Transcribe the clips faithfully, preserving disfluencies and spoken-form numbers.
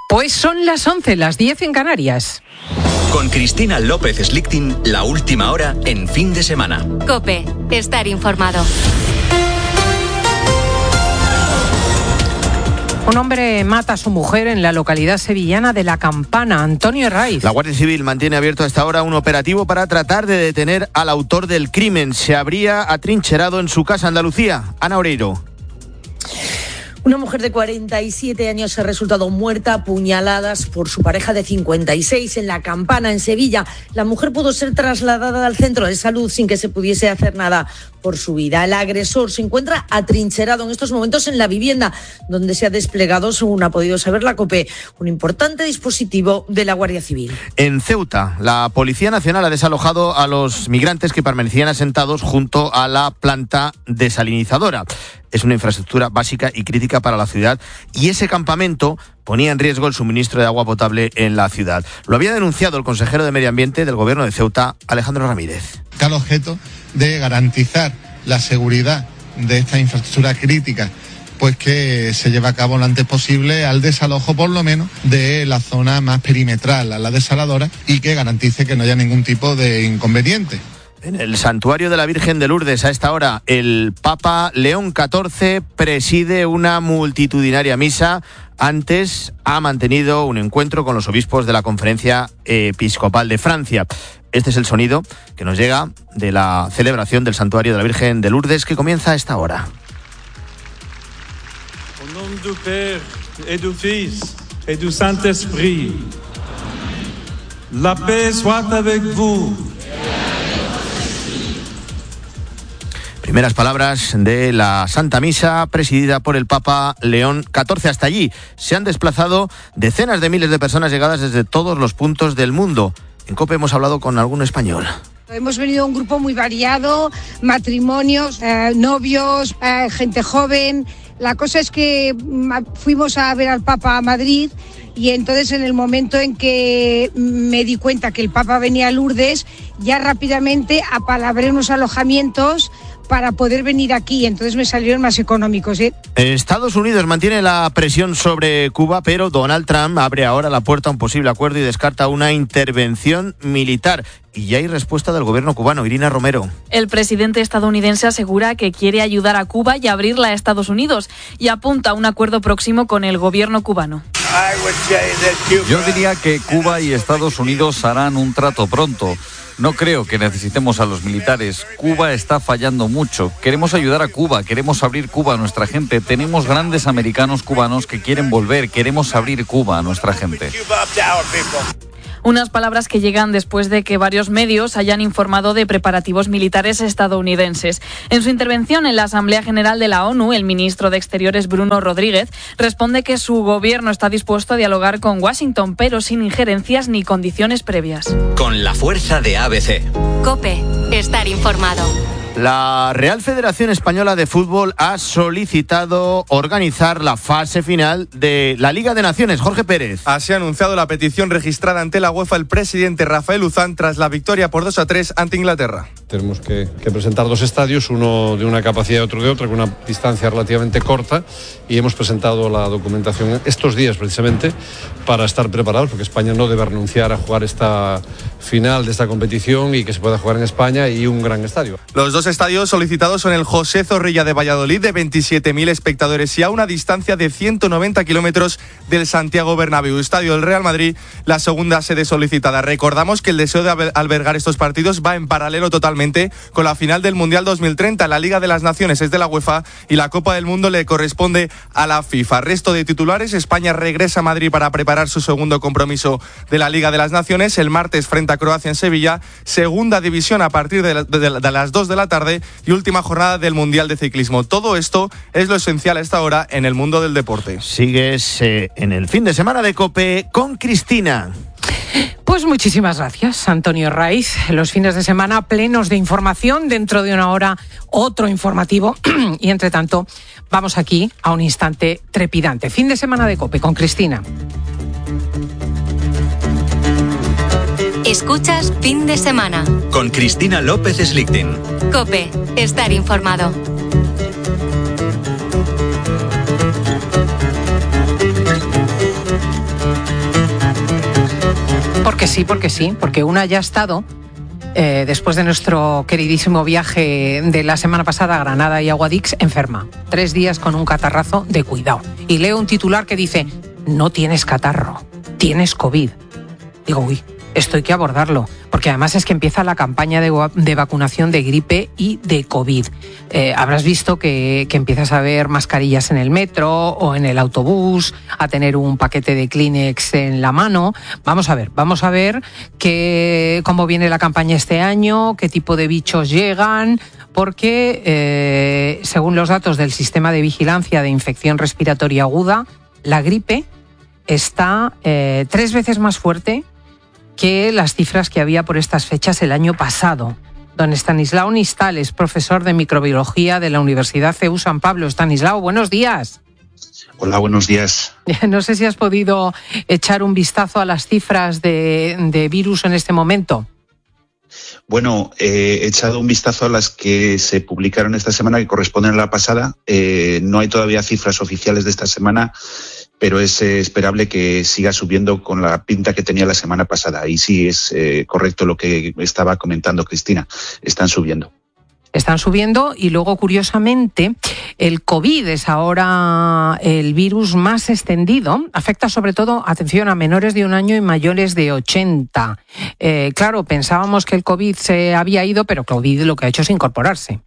Pues son las once, las diez en Canarias. Con Cristina López Slichting, la última hora en fin de semana. COPE, estar informado. Un hombre mata a su mujer en la localidad sevillana de La Campana. Antonio Herraiz. La Guardia Civil mantiene abierto hasta ahora un operativo para tratar de detener al autor del crimen. Se habría atrincherado en su casa Andalucía. Ana Oreiro. Una mujer de cuarenta y siete años ha resultado muerta a puñaladas por su pareja de cincuenta y seis en La Campana, en Sevilla. La mujer pudo ser trasladada al centro de salud sin que se pudiese hacer nada por su vida. El agresor se encuentra atrincherado en estos momentos en la vivienda, donde se ha desplegado, según ha podido saber la COPE, un importante dispositivo de la Guardia Civil. En Ceuta, la Policía Nacional ha desalojado a los migrantes que permanecían asentados junto a la planta desalinizadora. Es una infraestructura básica y crítica para la ciudad y ese campamento ponía en riesgo el suministro de agua potable en la ciudad. Lo había denunciado el consejero de Medio Ambiente del Gobierno de Ceuta, Alejandro Ramírez. Al objeto de garantizar la seguridad de esta infraestructura crítica, pues que se lleve a cabo lo antes posible al desalojo por lo menos de la zona más perimetral a la desaladora y que garantice que no haya ningún tipo de inconveniente. En el santuario de la Virgen de Lourdes, a esta hora, el Papa León catorce preside una multitudinaria misa. Antes ha mantenido un encuentro con los obispos de la Conferencia Episcopal de Francia. Este es el sonido que nos llega de la celebración del santuario de la Virgen de Lourdes, que comienza a esta hora. Au nom du Père et du Fils et du Saint-Esprit, la paix soit avec vous. Primeras palabras de la Santa Misa presidida por el Papa León catorce. Hasta allí se han desplazado decenas de miles de personas llegadas desde todos los puntos del mundo. En COPE hemos hablado con algún español. Hemos venido un grupo muy variado, matrimonios, eh, novios, eh, gente joven. La cosa es que fuimos a ver al Papa a Madrid y entonces en el momento en que me di cuenta que el Papa venía a Lourdes, ya rápidamente apalabré unos alojamientos para poder venir aquí, entonces me salieron más económicos, ¿eh? Estados Unidos mantiene la presión sobre Cuba, pero Donald Trump abre ahora la puerta a un posible acuerdo y descarta una intervención militar. Y ya hay respuesta del gobierno cubano. Irina Romero. El presidente estadounidense asegura que quiere ayudar a Cuba y abrirla a Estados Unidos y apunta a un acuerdo próximo con el gobierno cubano. Yo diría que Cuba y Estados Unidos harán un trato pronto. No creo que necesitemos a los militares. Cuba está fallando mucho. Queremos ayudar a Cuba, queremos abrir Cuba a nuestra gente. Tenemos grandes americanos cubanos que quieren volver. Queremos abrir Cuba a nuestra gente. Unas palabras que llegan después de que varios medios hayan informado de preparativos militares estadounidenses. En su intervención en la Asamblea General de la ONU, el ministro de Exteriores Bruno Rodríguez responde que su gobierno está dispuesto a dialogar con Washington, pero sin injerencias ni condiciones previas. Con la fuerza de A B C. COPE, estar informado. La Real Federación Española de Fútbol ha solicitado organizar la fase final de la Liga de Naciones. Jorge Pérez. Así ha anunciado la petición registrada ante la UEFA el presidente Rafael Uzán tras la victoria por dos a tres ante Inglaterra. Tenemos que, que presentar dos estadios, uno de una capacidad y otro de otra, con una distancia relativamente corta, y hemos presentado la documentación estos días precisamente para estar preparados, porque España no debe renunciar a jugar esta final de esta competición y que se pueda jugar en España y un gran estadio. Los dos estadios solicitados son el José Zorrilla de Valladolid, de veintisiete mil espectadores y a una distancia de ciento noventa kilómetros del Santiago Bernabéu. Estadio del Real Madrid, la segunda sede solicitada. Recordamos que el deseo de albergar estos partidos va en paralelo totalmente con la final del Mundial dos mil treinta. La Liga de las Naciones es de la UEFA y la Copa del Mundo le corresponde a la FIFA. Resto de titulares: España regresa a Madrid para preparar su segundo compromiso de la Liga de las Naciones el martes frente a Croacia en Sevilla. Segunda división a partir de, la, de, de las dos de la tarde y última jornada del Mundial de Ciclismo. Todo esto es lo esencial a esta hora en el mundo del deporte. Sigues eh, en el fin de semana de COPE con Cristina. Pues muchísimas gracias, Antonio Herraiz. Los fines de semana plenos de información, dentro de una hora otro informativo y entre tanto vamos aquí a un instante trepidante. Fin de semana de COPE con Cristina. Escuchas Fin de Semana con Cristina López Slichting. COPE, estar informado. Sí, porque sí, porque una ya ha estado, eh, después de nuestro queridísimo viaje de la semana pasada a Granada y Aguadix, enferma. Tres días con un catarrazo de cuidado. Y leo un titular que dice, no tienes catarro, tienes COVID. Digo, uy, esto hay que abordarlo, porque además es que empieza la campaña de, de vacunación de gripe y de COVID. Eh, habrás visto que, que empiezas a ver mascarillas en el metro o en el autobús, a tener un paquete de Kleenex en la mano. Vamos a ver, vamos a ver qué, cómo viene la campaña este año, qué tipo de bichos llegan, porque eh, según los datos del Sistema de Vigilancia de Infección Respiratoria Aguda, la gripe está eh, tres veces más fuerte que las cifras que había por estas fechas el año pasado. Don Estanislao Nistal es profesor de microbiología de la Universidad C E U San Pablo. Estanislao, buenos días. Hola, buenos días. No sé si has podido echar un vistazo a las cifras de, de virus en este momento. Bueno, eh, he echado un vistazo a las que se publicaron esta semana, que corresponden a la pasada. Eh, no hay todavía cifras oficiales de esta semana, pero es eh, esperable que siga subiendo con la pinta que tenía la semana pasada. Y sí, es eh, correcto lo que estaba comentando Cristina. Están subiendo. Están subiendo y luego, curiosamente, el COVID es ahora el virus más extendido. Afecta sobre todo, atención, a menores de un año y mayores de ochenta. Eh, claro, pensábamos que el COVID se había ido, pero COVID lo que ha hecho es incorporarse.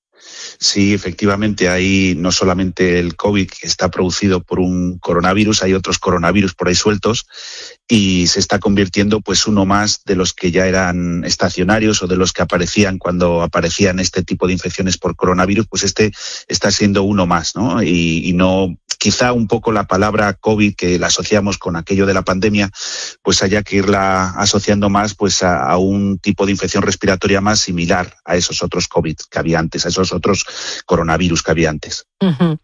Sí, efectivamente, hay no solamente el COVID que está producido por un coronavirus, hay otros coronavirus por ahí sueltos y se está convirtiendo pues uno más de los que ya eran estacionarios o de los que aparecían cuando aparecían este tipo de infecciones por coronavirus, pues este está siendo uno más, ¿no? Y, y no, quizá un poco la palabra COVID que la asociamos con aquello de la pandemia, pues haya que irla asociando más pues a, a un tipo de infección respiratoria más similar a esos otros COVID que había antes, a esos otros coronavirus que había antes. Uh-huh.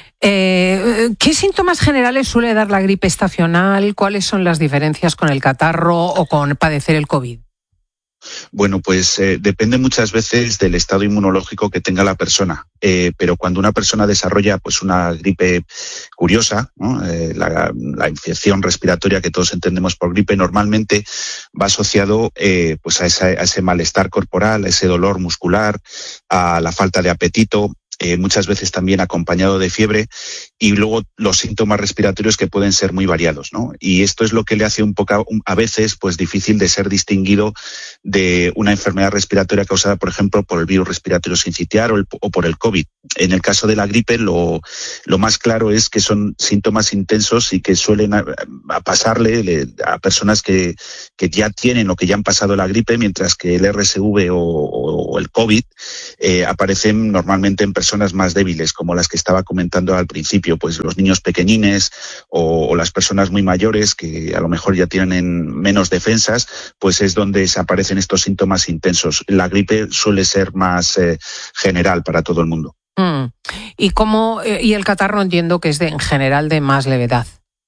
Eh, ¿Qué síntomas generales suele dar la gripe estacional? ¿Cuáles son las diferencias con el catarro o con padecer el COVID? Bueno, pues eh, depende muchas veces del estado inmunológico que tenga la persona, eh, pero cuando una persona desarrolla pues una gripe curiosa, ¿no? eh, la, la infección respiratoria que todos entendemos por gripe normalmente va asociado eh, pues a, esa, a ese malestar corporal, a ese dolor muscular, a la falta de apetito. Eh, muchas veces también acompañado de fiebre y luego los síntomas respiratorios que pueden ser muy variados, ¿no? Y esto es lo que le hace un poco a veces pues difícil de ser distinguido de una enfermedad respiratoria causada, por ejemplo, por el virus respiratorio sincitial o, el, o por el COVID. En el caso de la gripe, lo, lo más claro es que son síntomas intensos y que suelen a, a pasarle a personas que, que ya tienen o que ya han pasado la gripe, mientras que el R S V o, o el COVID eh, aparecen normalmente en personas personas más débiles, como las que estaba comentando al principio, pues los niños pequeñines o, o las personas muy mayores que a lo mejor ya tienen menos defensas, pues es donde se aparecen estos síntomas intensos. La gripe suele ser más eh, general para todo el mundo. Mm. ¿Y cómo, eh, y el catarro entiendo que es de, en general de más levedad?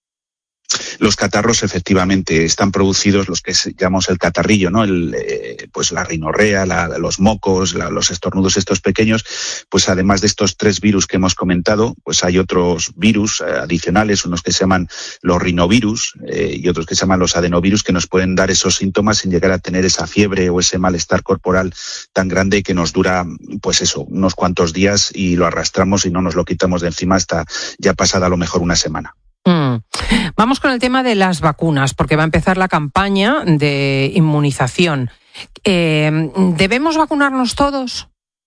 Los catarros efectivamente están producidos, los que llamamos el catarrillo, ¿no? El, eh, pues la rinorrea, la, los mocos, la, los estornudos estos pequeños, pues además de estos tres virus que hemos comentado, pues hay otros virus eh, adicionales, unos que se llaman los rinovirus eh, y otros que se llaman los adenovirus, que nos pueden dar esos síntomas sin llegar a tener esa fiebre o ese malestar corporal tan grande que nos dura, pues eso, unos cuantos días y lo arrastramos y no nos lo quitamos de encima hasta ya pasada a lo mejor una semana. Mm. Vamos con el tema de las vacunas, porque va a empezar la campaña de inmunización. Eh, ¿Debemos vacunarnos todos?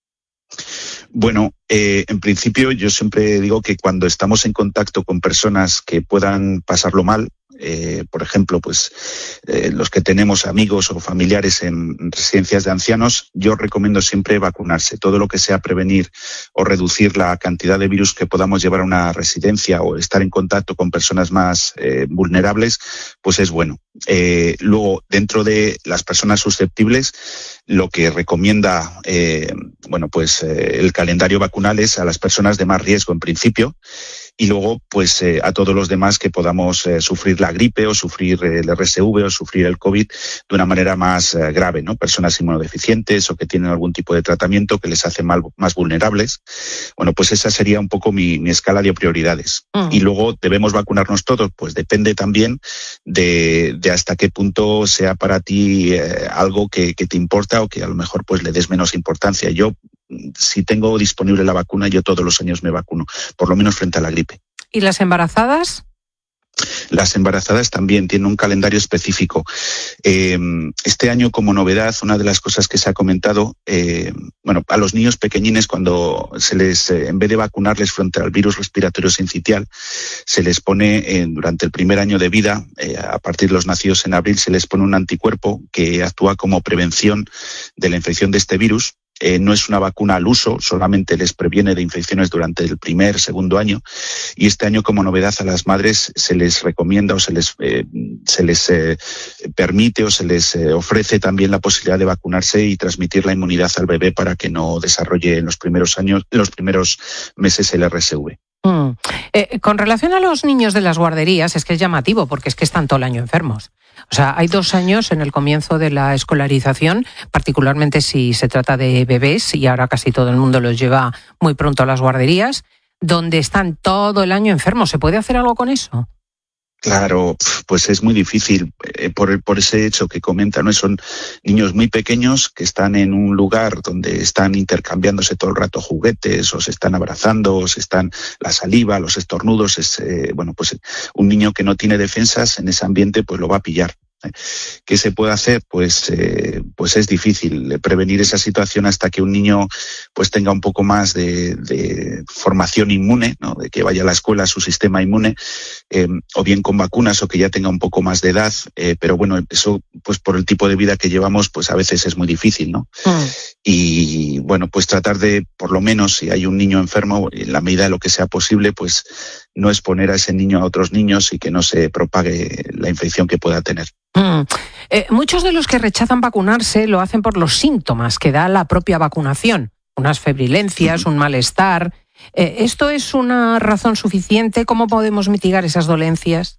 Bueno, eh, en principio yo siempre digo que cuando estamos en contacto con personas que puedan pasarlo mal, eh, por ejemplo, pues eh, los que tenemos amigos o familiares en residencias de ancianos, yo recomiendo siempre vacunarse. Todo lo que sea prevenir o reducir la cantidad de virus que podamos llevar a una residencia o estar en contacto con personas más eh, vulnerables, pues es bueno. Eh, luego, dentro de las personas susceptibles, lo que recomienda eh, bueno, pues eh, el calendario vacunal es a las personas de más riesgo en principio. y luego pues eh, a todos los demás que podamos eh, sufrir la gripe o sufrir el R S V o sufrir el COVID de una manera más eh, grave, ¿no? Personas inmunodeficientes o que tienen algún tipo de tratamiento que les hace mal, más vulnerables. Bueno, pues esa sería un poco mi, mi escala de prioridades. Uh-huh. Y luego, ¿debemos vacunarnos todos? Pues depende también de, de hasta qué punto sea para ti eh, algo que, que te importa o que a lo mejor pues le des menos importancia. Yo, si tengo disponible la vacuna, yo todos los años me vacuno, por lo menos frente a la gripe. ¿Y las embarazadas? Las embarazadas también tienen un calendario específico. Eh, este año, como novedad, una de las cosas que se ha comentado, eh, bueno, a los niños pequeñines, cuando se les, eh, en vez de vacunarles frente al virus respiratorio sincitial, se les pone eh, durante el primer año de vida, eh, a partir de los nacidos en abril, se les pone un anticuerpo que actúa como prevención de la infección de este virus. Eh, no es una vacuna al uso, solamente les previene de infecciones durante el primer, segundo año, y este año, como novedad, a las madres se les recomienda o se les, eh, se les eh, permite o se les eh, ofrece también la posibilidad de vacunarse y transmitir la inmunidad al bebé para que no desarrolle en los primeros años, en los primeros meses el R S V. Mm. Eh, con relación a los niños de las guarderías, es que es llamativo porque es que están todo el año enfermos. O sea, hay dos años en el comienzo de la escolarización, particularmente si se trata de bebés, y ahora casi todo el mundo los lleva muy pronto a las guarderías, donde están todo el año enfermos. ¿Se puede hacer algo con eso? Claro, pues es muy difícil eh, por, por ese hecho que comenta, ¿no? Son niños muy pequeños que están en un lugar donde están intercambiándose todo el rato juguetes, o se están abrazando, o se están la saliva, los estornudos. Es, eh, bueno, pues un niño que no tiene defensas en ese ambiente, pues lo va a pillar. ¿Qué se puede hacer? Pues, eh, pues es difícil prevenir esa situación hasta que un niño pues tenga un poco más de, de formación inmune, ¿no? De que vaya a la escuela su sistema inmune, eh, o bien con vacunas o que ya tenga un poco más de edad, eh, pero bueno, eso pues por el tipo de vida que llevamos pues a veces es muy difícil, ¿no? Mm. Y bueno, pues tratar de, por lo menos si hay un niño enfermo, en la medida de lo que sea posible, pues no exponer a ese niño a otros niños y que no se propague la infección que pueda tener. Mm. Eh, muchos de los que rechazan vacunarse lo hacen por los síntomas que da la propia vacunación, unas febrilencias, uh-huh. un malestar. Eh, ¿Esto es una razón suficiente? ¿Cómo podemos mitigar esas dolencias?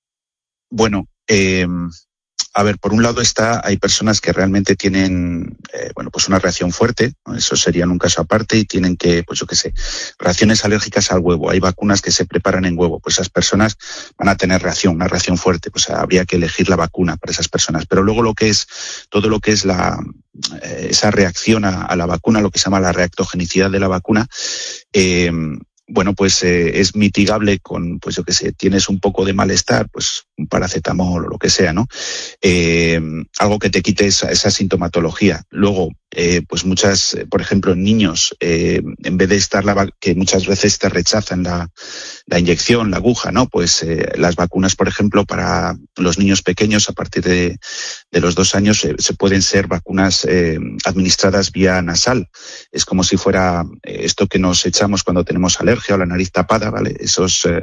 Bueno, eh, a ver, por un lado está, hay personas que realmente tienen, eh, bueno, pues una reacción fuerte, ¿no? Eso sería en un caso aparte, y tienen que, pues yo qué sé, reacciones alérgicas al huevo. Hay vacunas que se preparan en huevo, pues esas personas van a tener reacción, una reacción fuerte, pues habría que elegir la vacuna para esas personas. Pero luego lo que es, todo lo que es la, eh, esa reacción a, a la vacuna, lo que se llama la reactogenicidad de la vacuna, eh, bueno, pues eh, es mitigable con, pues yo qué sé, tienes un poco de malestar, pues un paracetamol o lo que sea, ¿no? Eh, algo que te quite esa, esa sintomatología. Luego, eh, pues muchas, por ejemplo, en niños, eh, en vez de estar la que muchas veces te rechazan la, la inyección, la aguja, ¿no? Pues eh, las vacunas, por ejemplo, para los niños pequeños a partir de, de los dos años eh, se pueden ser vacunas eh, administradas vía nasal. Es como si fuera esto que nos echamos cuando tenemos alergia o la nariz tapada, ¿vale? Esos, eh,